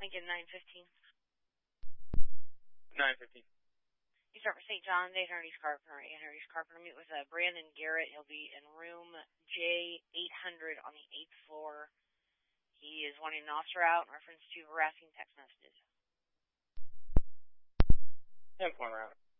Lincoln 915. 915. You start for St. John's, 800 East Carpenter. 800 East Carpenter. Meet with Brandon Garrett. He'll be in room J800 on the 8th floor. He is wanting an officer out in reference to harassing text messages. 10-point round.